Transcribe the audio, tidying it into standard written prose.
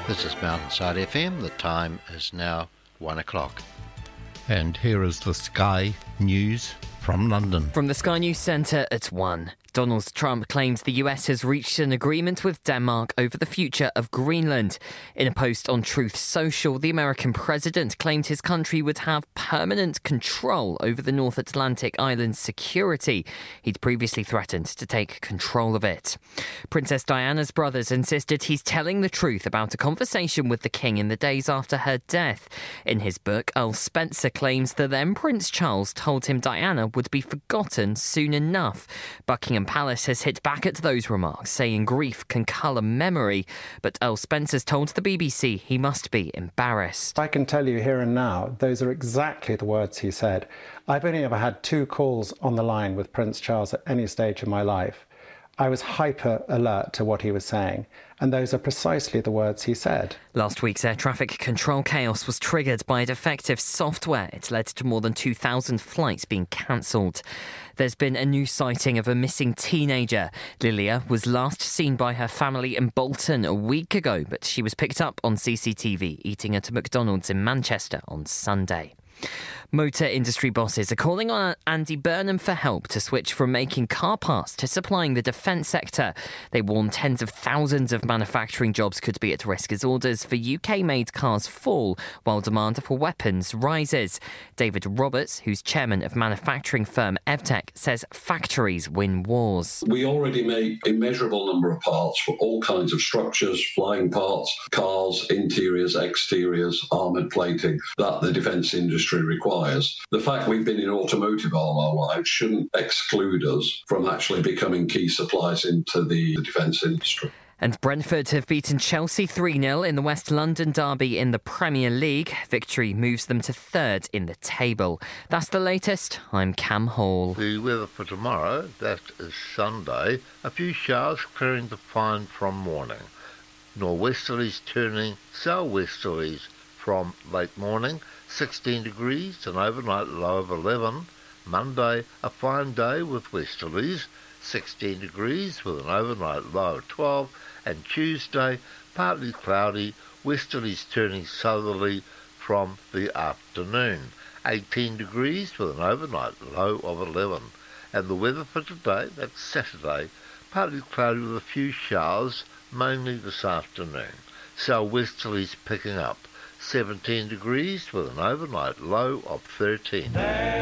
This is Mountainside FM. The time is now 1 o'clock. And here is the Sky News from London. From the Sky News Centre at 1. Donald Trump claims the US has reached an agreement with Denmark over the future of Greenland. In a post on Truth Social, the American president claimed his country would have permanent control over the North Atlantic island's security. He'd previously threatened to take control of it. Princess Diana's brothers insisted he's telling the truth about a conversation with the king in the days after her death. In his book, Earl Spencer claims that then Prince Charles told him Diana would be forgotten soon enough. Buckingham Palace has hit back at those remarks, saying grief can colour memory, but Earl Spencer's told the BBC he must be embarrassed. I can tell you here and now, those are exactly the words he said. I've only ever had 2 calls on the line with Prince Charles at any stage in my life. I was hyper alert to what he was saying, and those are precisely the words he said. Last week's air traffic control chaos was triggered by defective software. It led to more than 2,000 flights being cancelled. There's been a new sighting of a missing teenager. Lilia was last seen by her family in Bolton a week ago, but she was picked up on CCTV eating at a McDonald's in Manchester on Sunday. Motor industry bosses are calling on Andy Burnham for help to switch from making car parts to supplying the defence sector. They warn tens of thousands of manufacturing jobs could be at risk as orders for UK-made cars fall while demand for weapons rises. David Roberts, who's chairman of manufacturing firm Evtech, says factories win wars. We already make immeasurable number of parts for all kinds of structures, flying parts, cars, interiors, exteriors, armoured plating that the defence industry requires. The fact we've been in automotive all our lives shouldn't exclude us from actually becoming key suppliers into the defence industry. And Brentford have beaten Chelsea 3-0 in the West London derby in the Premier League. Victory moves them to 3rd in the table. That's the latest. I'm Cam Hall. The weather for tomorrow, that is Sunday, a few showers clearing to fine from morning. Nor'westerlies turning sou'westerlies from late morning. 16 degrees, an overnight low of 11. Monday, a fine day with westerlies, 16 degrees with an overnight low of 12. And Tuesday, partly cloudy, westerlies turning southerly from the afternoon, 18 degrees with an overnight low of 11. And the weather for today, that's Saturday, partly cloudy with a few showers, mainly this afternoon. Sou'westerlies picking up. 17 degrees with an overnight low of 13.